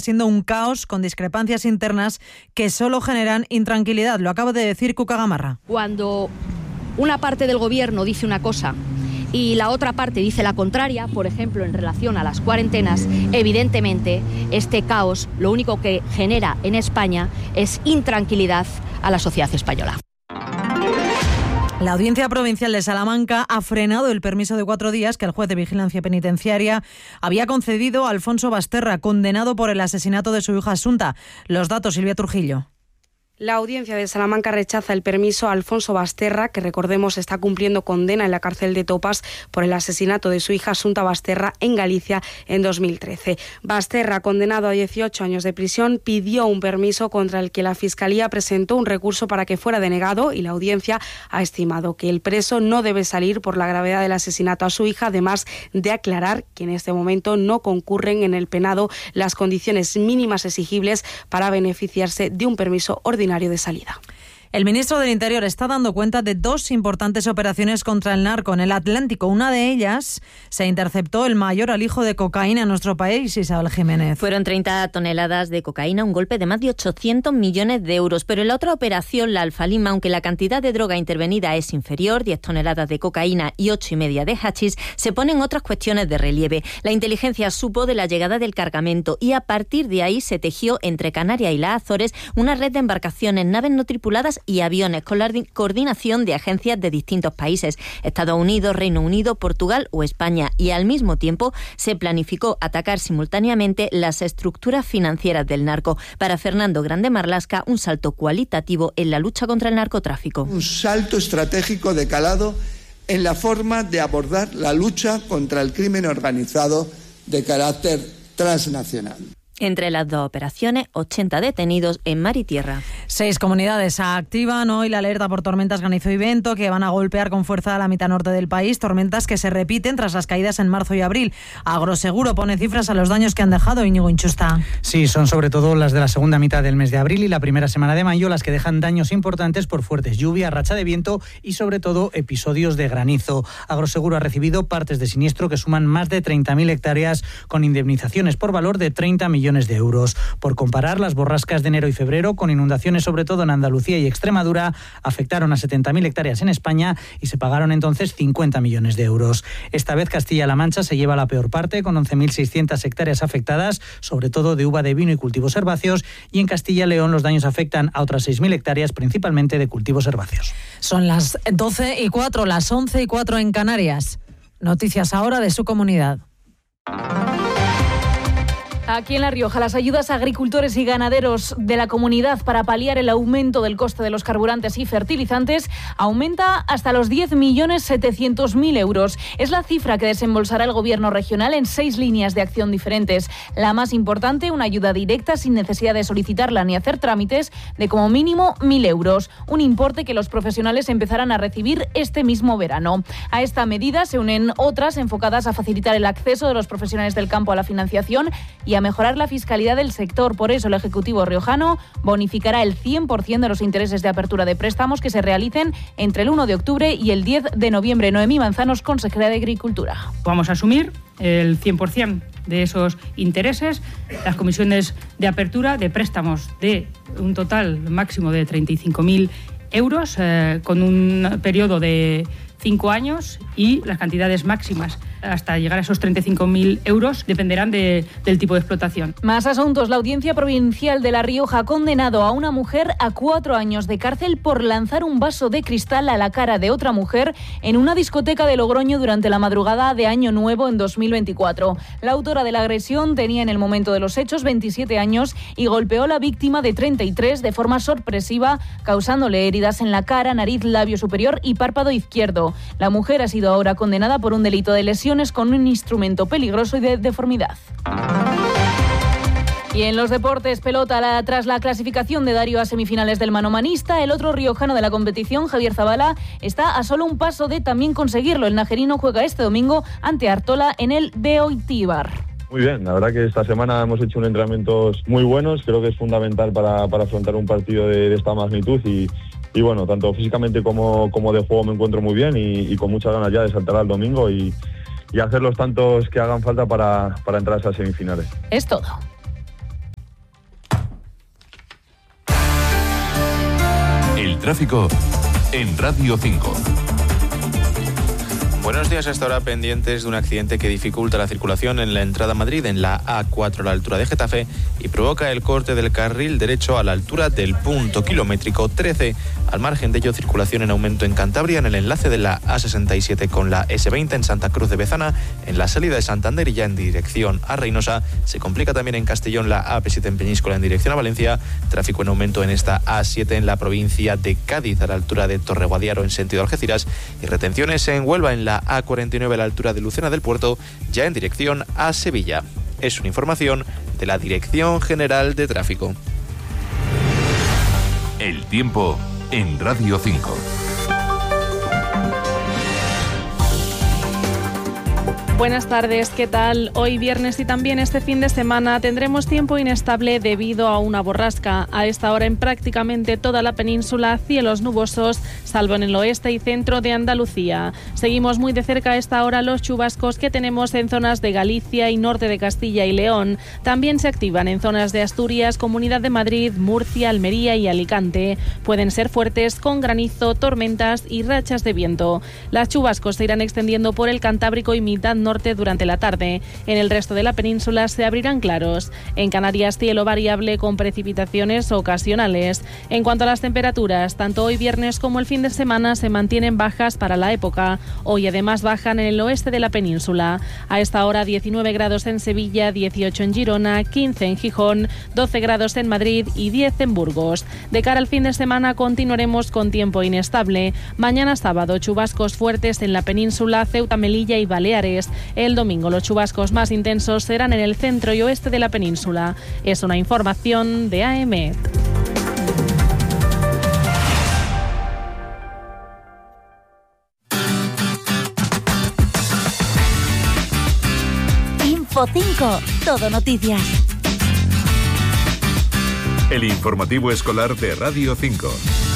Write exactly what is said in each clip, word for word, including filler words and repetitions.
siendo un caos con discrepancias internas que solo generan intranquilidad. Lo acaba de decir Cuca Gamarra. Cuando una parte del gobierno dice una cosa y la otra parte dice la contraria, por ejemplo, en relación a las cuarentenas, evidentemente este caos lo único que genera en España es intranquilidad a la sociedad española. La Audiencia Provincial de Salamanca ha frenado el permiso de cuatro días que el juez de vigilancia penitenciaria había concedido a Alfonso Basterra, condenado por el asesinato de su hija Asunta. Los datos, Silvia Trujillo. La Audiencia de Salamanca rechaza el permiso a Alfonso Basterra, que recordemos está cumpliendo condena en la cárcel de Topas por el asesinato de su hija Asunta Basterra en Galicia en dos mil trece. Basterra, condenado a dieciocho años de prisión, pidió un permiso contra el que la Fiscalía presentó un recurso para que fuera denegado y la Audiencia ha estimado que el preso no debe salir por la gravedad del asesinato a su hija, además de aclarar que en este momento no concurren en el penado las condiciones mínimas exigibles para beneficiarse de un permiso ordinario de salida. El ministro del Interior está dando cuenta de dos importantes operaciones contra el narco en el Atlántico. Una de ellas se interceptó el mayor alijo de cocaína en nuestro país, Isabel Jiménez. Fueron treinta toneladas de cocaína, un golpe de más de ochocientos millones de euros. Pero en la otra operación, la Alfa Lima, aunque la cantidad de droga intervenida es inferior, diez toneladas de cocaína y ocho y media de hachís, se ponen otras cuestiones de relieve. La inteligencia supo de la llegada del cargamento y a partir de ahí se tejió entre Canarias y las Azores una red de embarcaciones, naves no tripuladas y aviones con la coordinación de agencias de distintos países, Estados Unidos, Reino Unido, Portugal o España, y al mismo tiempo se planificó atacar simultáneamente las estructuras financieras del narco. Para Fernando Grande Marlasca, un salto cualitativo en la lucha contra el narcotráfico. Un salto estratégico de calado en la forma de abordar la lucha contra el crimen organizado de carácter transnacional. Entre las dos operaciones, ochenta detenidos en mar y tierra. Seis comunidades activan hoy la alerta por tormentas granizo y viento que van a golpear con fuerza a la mitad norte del país, tormentas que se repiten tras las caídas en marzo y abril. Agroseguro pone cifras a los daños que han dejado. Íñigo Inchusta. Sí, son sobre todo las de la segunda mitad del mes de abril y la primera semana de mayo las que dejan daños importantes por fuertes lluvias, racha de viento y sobre todo episodios de granizo. Agroseguro ha recibido partes de siniestro que suman más de treinta mil hectáreas con indemnizaciones por valor de treinta millones de euros. Por comparar, las borrascas de enero y febrero, con inundaciones sobre todo en Andalucía y Extremadura, afectaron a setenta mil hectáreas en España y se pagaron entonces cincuenta millones de euros. Esta vez Castilla-La Mancha se lleva la peor parte, con once mil seiscientas hectáreas afectadas, sobre todo de uva de vino y cultivos herbáceos, y en Castilla y León los daños afectan a otras seis mil hectáreas, principalmente de cultivos herbáceos. Son las doce y cuatro, las once y cuatro en Canarias. Noticias ahora de su comunidad. Aquí en La Rioja, las ayudas a agricultores y ganaderos de la comunidad para paliar el aumento del coste de los carburantes y fertilizantes aumenta hasta los diez millones setecientos mil euros. Es la cifra que desembolsará el Gobierno regional en seis líneas de acción diferentes. La más importante, una ayuda directa sin necesidad de solicitarla ni hacer trámites, de como mínimo mil euros. Un importe que los profesionales empezarán a recibir este mismo verano. A esta medida se unen otras enfocadas a facilitar el acceso de los profesionales del campo a la financiación y a mejorar la fiscalidad del sector. Por eso el Ejecutivo riojano bonificará el cien por ciento de los intereses de apertura de préstamos que se realicen entre el uno de octubre y el diez de noviembre. Noemí Manzanos, consejera de Agricultura. Vamos a asumir el cien por ciento de esos intereses, las comisiones de apertura de préstamos de un total máximo de treinta y cinco mil euros, eh, con un periodo de cinco años, y las cantidades máximas hasta llegar a esos treinta y cinco mil euros dependerán de, del tipo de explotación. Más asuntos. La Audiencia Provincial de La Rioja ha condenado a una mujer a cuatro años de cárcel por lanzar un vaso de cristal a la cara de otra mujer en una discoteca de Logroño durante la madrugada de Año Nuevo en dos mil veinticuatro. La autora de la agresión tenía en el momento de los hechos veintisiete años y golpeó a la víctima de treinta y tres de forma sorpresiva, causándole heridas en la cara, nariz, labio superior y párpado izquierdo. La mujer ha sido ahora condenada por un delito de lesiones con un instrumento peligroso y de deformidad. Y en los deportes, pelota, la, tras la clasificación de Dario a semifinales del manomanista, el otro riojano de la competición, Javier Zabala, está a solo un paso de también conseguirlo. El najerino juega este domingo ante Artola en el Beoitíbar. Muy bien, la verdad que esta semana hemos hecho unos entrenamientos muy buenos, creo que es fundamental para, para afrontar un partido de, de esta magnitud y, y bueno, tanto físicamente como, como de juego me encuentro muy bien y, y con muchas ganas ya de saltar al domingo y, y hacer los tantos que hagan falta para, para entrar a esas semifinales. Es todo. tráfico en Radio cinco. Buenos días. Hasta ahora pendientes de un accidente que dificulta la circulación en la entrada a Madrid, en la A cuatro a la altura de Getafe, y provoca el corte del carril derecho a la altura del punto kilométrico trece. Al margen de ello, circulación en aumento en Cantabria, en el enlace de la A sesenta y siete con la ese veinte en Santa Cruz de Bezana, en la salida de Santander y ya en dirección a Reynosa. Se complica también en Castellón la A P siete en Peñíscola en dirección a Valencia. Tráfico en aumento en esta A siete en la provincia de Cádiz, a la altura de Torreguadiaro en sentido Algeciras, y retenciones en Huelva en la A cuarenta y nueve a la altura de Lucena del Puerto, ya en dirección a Sevilla. Es una información de la Dirección General de Tráfico. El tiempo en Radio cinco. Buenas tardes, ¿qué tal? Hoy viernes y también este fin de semana tendremos tiempo inestable debido a una borrasca. A esta hora en prácticamente toda la península, cielos nubosos, salvo en el oeste y centro de Andalucía. Seguimos muy de cerca a esta hora los chubascos que tenemos en zonas de Galicia y norte de Castilla y León. También se activan en zonas de Asturias, Comunidad de Madrid, Murcia, Almería y Alicante. Pueden ser fuertes con granizo, tormentas y rachas de viento. Las chubascos se irán extendiendo por el Cantábrico y mitad norte durante la tarde. En el resto de la península se abrirán claros. En Canarias, cielo variable con precipitaciones ocasionales. En cuanto a las temperaturas, tanto hoy viernes como el fin de semana se mantienen bajas para la época. Hoy además bajan en el oeste de la península. A esta hora diecinueve grados en Sevilla, dieciocho en Girona, quince en Gijón, doce grados en Madrid y diez en Burgos. De cara al fin de semana continuaremos con tiempo inestable. Mañana sábado chubascos fuertes en la península, Ceuta, Melilla y Baleares. El domingo los chubascos más intensos serán en el centro y oeste de la península. Es una información de A M E T. Info cinco, todo noticias. El informativo escolar de Radio cinco.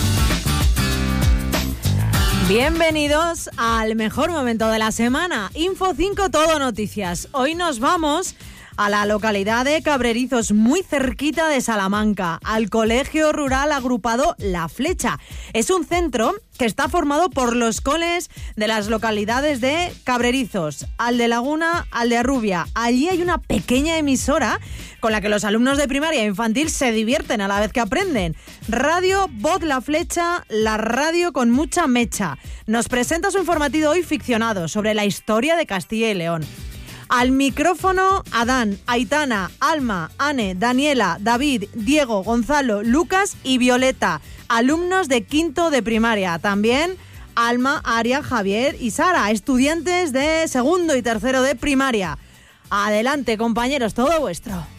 Bienvenidos al mejor momento de la semana, Info cinco Todo Noticias. Hoy nos vamos a la localidad de Cabrerizos, muy cerquita de Salamanca, al colegio rural agrupado La Flecha. Es un centro que está formado por los coles de las localidades de Cabrerizos, Aldelaguna, Aldearrubia. Allí hay una pequeña emisora con la que los alumnos de primaria e infantil se divierten a la vez que aprenden. Radio Voz La Flecha, la radio con mucha mecha. Nos presenta su informativo hoy ficcionado sobre la historia de Castilla y León. Al micrófono, Adán, Aitana, Alma, Ane, Daniela, David, Diego, Gonzalo, Lucas y Violeta, alumnos de quinto de primaria. También Alma, Aria, Javier y Sara, estudiantes de segundo y tercero de primaria. Adelante, compañeros, todo vuestro.